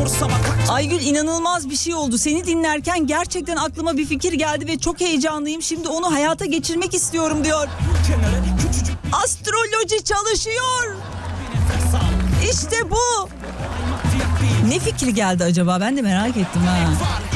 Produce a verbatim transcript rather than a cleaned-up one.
Aygül, inanılmaz bir şey oldu. Seni dinlerken gerçekten aklıma bir fikir geldi ve çok heyecanlıyım. Şimdi onu hayata geçirmek istiyorum diyor. Astroloji çalışıyor. İşte bu. Ne fikri geldi acaba? Ben de merak ettim ha.